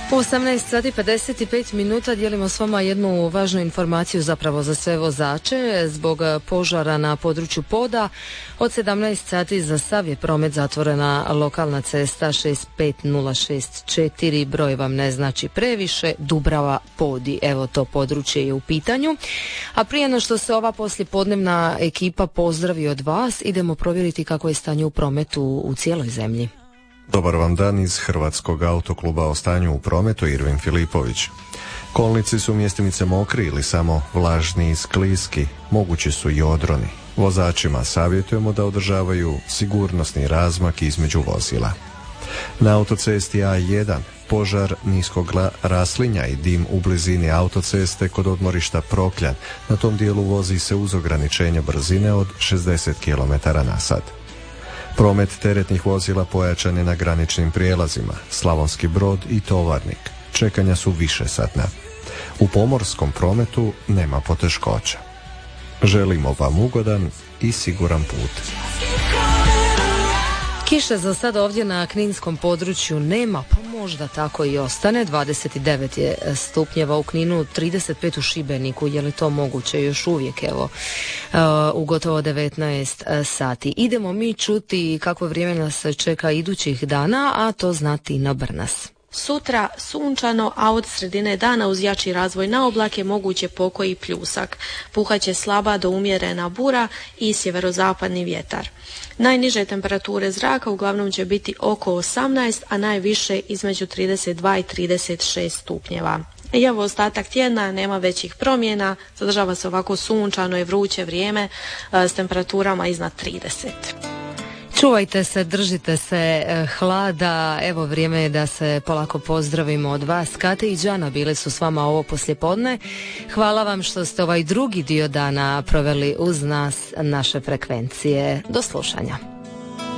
U 18 sati 55 minuta dijelimo s vama jednu važnu informaciju zapravo za sve vozače. Zbog požara na području Poda od 17 sati za sav je promet zatvorena lokalna cesta 65064, broj vam ne znači previše, Dubrava Podi. Evo, to područje je u pitanju. A prije no što se ova poslijepodnevna ekipa pozdravi od vas, idemo provjeriti kako je stanje u prometu u cijeloj zemlji. Dobar vam dan iz Hrvatskog autokluba o stanju u prometu, Irvin Filipović. Kolnici su mjestimice mokri ili samo vlažni i skliski, mogući su i odroni. Vozačima savjetujemo da održavaju sigurnosni razmak između vozila. Na autocesti A1 požar niskog raslinja i dim u blizini autoceste kod odmorišta Prokljan. Na tom dijelu vozi se uz ograničenje brzine od 60 km/h. Promet teretnih vozila pojačan je na graničnim prijelazima, Slavonski Brod i Tovarnik. Čekanja su višesatna. U pomorskom prometu nema poteškoća. Želimo vam ugodan i siguran put. Kiše za sad ovdje na kninskom području nema, pa možda tako i ostane. 29 je stupnjeva u Kninu, 35 u Šibeniku. Je li to moguće? Još uvijek, evo, u gotovo 19 sati. Idemo mi čuti kakvo vrijeme nas čeka idućih dana, a to zna Tina Brnas. Sutra sunčano, a od sredine dana uz jači razvoj na oblake moguće pokoj i pljusak. Puhaće slaba do umjerena bura i sjeverozapadni vjetar. Najniže temperature zraka uglavnom će biti oko 18, a najviše između 32 i 36 stupnjeva. I evo ostatak tjedna, nema većih promjena, zadržava se ovako sunčano i vruće vrijeme s temperaturama iznad 30. Čuvajte se, držite se hlada. Evo, vrijeme je da se polako pozdravimo od vas. Kate i Đana bile su s vama ovo poslijepodne. Hvala vam što ste ovaj drugi dio dana proveli uz nas, naše frekvencije. Do slušanja.